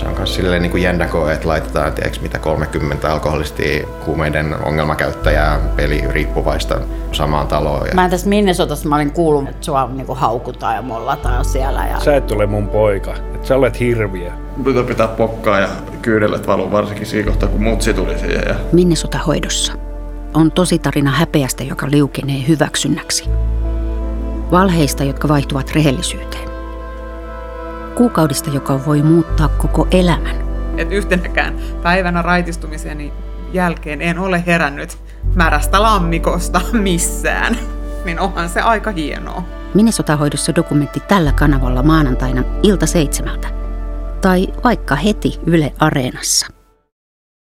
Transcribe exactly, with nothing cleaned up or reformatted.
Se on myös silleen niin kuin jännäkö, että laitetaan tiedätkö, mitä kolmekymmentä alkoholistia, huumeiden ongelmakäyttäjää, peliriippuvaista samaan taloon. Ja... Mä tässä Minnesotassa mä olin kuullut, että sua niin kuin haukutaan ja mollataan siellä. Ja... Sä et ole mun poika, että sä olet hirviö. Nyt pitää pokkaa ja kyydellet valuu varsinkin siinä kohtaa, kun mutsi tuli siihen. Ja... Minnesota hoidossa on tositarina häpeästä, joka liukenee hyväksynnäksi. Valheista, jotka vaihtuvat rehellisyyteen. Kuukaudista, joka voi muuttaa koko elämän. Et yhtenäkään päivänä raitistumiseni jälkeen en ole herännyt märästä lammikosta missään. Niin onhan se aika hienoa. Minnesota-hoidossa dokumentti tällä kanavalla maanantaina ilta seitsemältä. Tai vaikka heti Yle Areenassa.